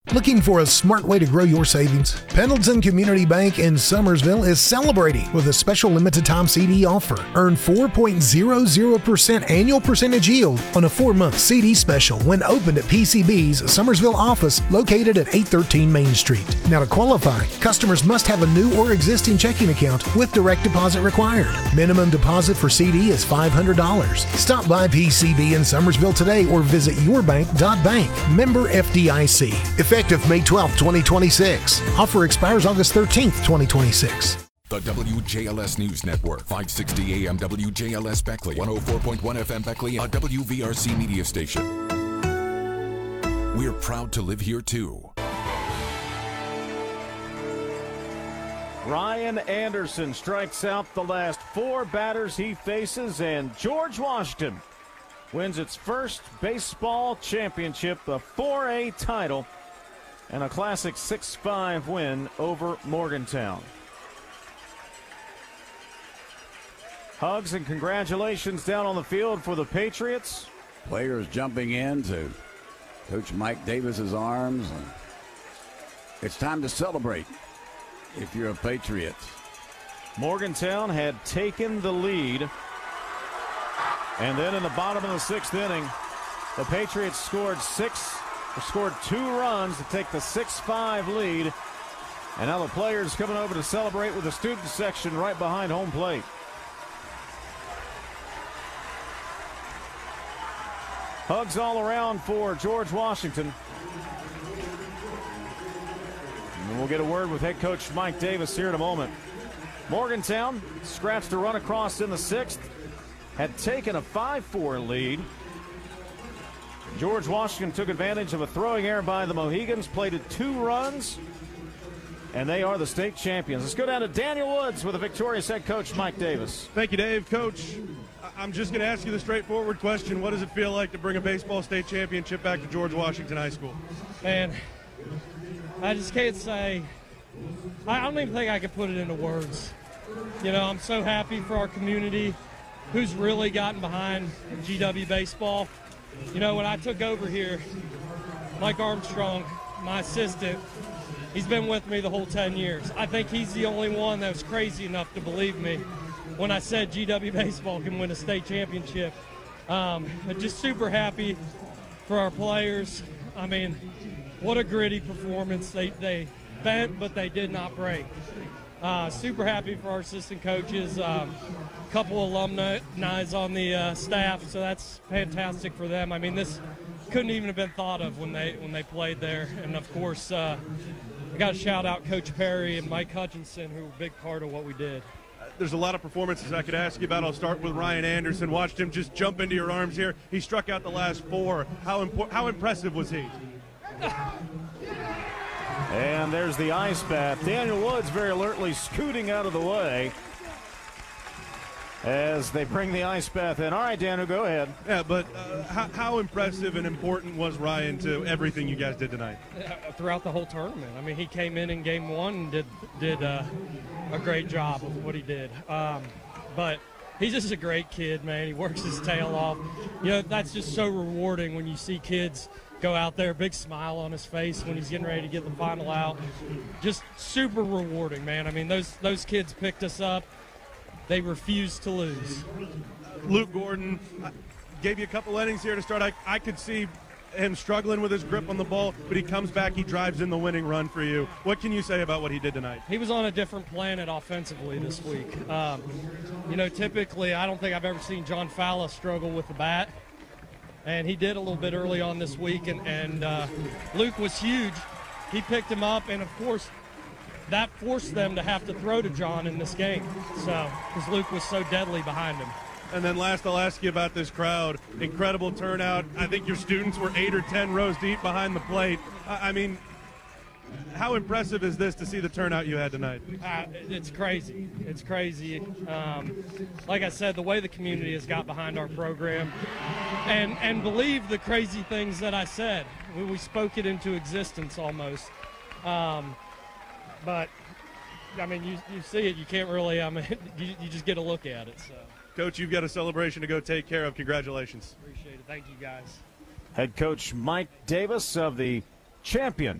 Looking for a smart way to grow your savings? Pendleton Community Bank in Summersville is celebrating with a special limited time CD offer. Earn 4.00% annual percentage yield on a 4-month CD special when opened at PCB's Summersville office located at 813 Main Street. Now to qualify, customers must have a new or existing checking account with direct deposit required. Minimum deposit for CD is $500. Stop by PCB in Summersville today or visit yourbank.bank. Member FDIC. Effective May 12, 2026. Offer expires August 13th, 2026. The WJLS News Network, 560 AM WJLS Beckley, 104.1 FM Beckley, a WVRC media station. We're proud to live here too. Ryan Anderson strikes out the last 4 batters he faces, and George Washington wins its first baseball championship, the 4A title, and a classic 6-5 win over Morgantown. Hugs and congratulations down on the field for the Patriots. Players jumping into Coach Mike Davis's arms. And it's time to celebrate if you're a Patriot. Morgantown had taken the lead. And then in the bottom of the 6th inning, the Patriots scored 2 runs to take the 6-5 lead. And now the players coming over to celebrate with the student section right behind home plate. Hugs all around for George Washington. And we'll get a word with head coach Mike Davis here in a moment. Morgantown scratched a run across in the 6th. Had taken a 5-4 lead. George Washington took advantage of a throwing error by the Mohegans, plated 2 runs, and they are the state champions. Let's go down to Daniel Woods with a victorious head coach Mike Davis. Thank you, Dave. Coach, I'm just going to ask you the straightforward question. What does it feel like to bring a baseball state championship back to George Washington High School? Man, I just can't say. I don't even think I could put it into words. You know, I'm so happy for our community who's really gotten behind GW baseball. You know, when I took over here, Mike Armstrong, my assistant, he's been with me the whole 10 years. I think he's the only one that was crazy enough to believe me when I said GW baseball can win a state championship. But just super happy for our players. I mean, what a gritty performance. They bent, but they did not break. Super happy for our assistant coaches. Couple alumni on the staff, so that's fantastic for them. I mean, this couldn't even have been thought of when they played there. And of course, I got to shout out Coach Perry and Mike Hutchinson, who were a big part of what we did. There's a lot of performances I could ask you about. I'll start with Ryan Anderson. Watched him just jump into your arms here. He struck out the last 4. How impressive was he? And there's the ice bath. Daniel Woods very alertly scooting out of the way as they bring the ice bath in. All right, Daniel, go ahead. Yeah, but how impressive and important was Ryan to everything you guys did tonight? Throughout the whole tournament. I mean, he came in game 1 and did a great job of what he did. But he's just a great kid, man. He works his tail off. You know, that's just so rewarding when you see kids go out there, big smile on his face when he's getting ready to get the final out. Just super rewarding, man. I mean, those kids picked us up. They refused to lose. Luke Gordon gave you a couple innings here to start. I could see him struggling with his grip on the ball, but he comes back, he drives in the winning run for you. What can you say about what he did tonight? He was on a different planet offensively this week. You know, typically I don't think I've ever seen John Falla struggle with the bat, and he did a little bit early on this week, and Luke was huge. He picked him up, and of course that forced them to have to throw to John in this game, so because Luke was so deadly behind him. And then last, I'll ask you about this crowd. Incredible turnout. I think your students were 8 or 10 rows deep behind the plate. I mean, how impressive is this to see the turnout you had tonight? It's crazy. It's crazy. Like I said, the way the community has got behind our program and believe the crazy things that I said. We spoke it into existence almost. But, I mean, you see it. You can't really, I mean, you just get a look at it. So, Coach, you've got a celebration to go take care of. Congratulations. Appreciate it. Thank you, guys. Head coach Mike Davis of the champion